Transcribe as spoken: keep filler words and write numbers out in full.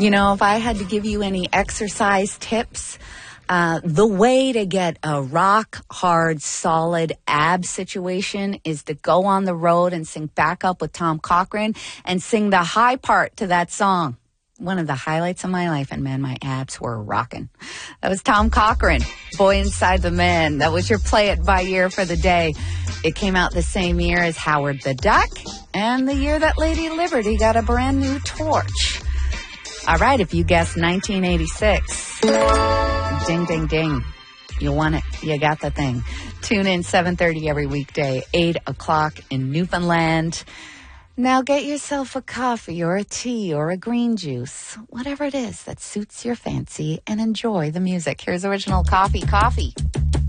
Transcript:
You know, if I had to give you any exercise tips, uh, the way to get a rock hard, solid ab situation is to go on the road and sing Back Up with Tom Cochrane and sing the high part to that song. One of the highlights of my life, and man, my abs were rocking. That was Tom Cochrane, Boy Inside the Man. That was your Play It by Year for the day. It came out the same year as Howard the Duck, and the year that Lady Liberty got a brand new torch. All right, if you guessed nineteen eighty-six, ding, ding, ding. You won it. You got the thing. Tune in seven thirty every weekday, eight o'clock in Newfoundland. Now get yourself a coffee or a tea or a green juice, whatever it is that suits your fancy, and enjoy the music. Here's Original Coffee Coffee.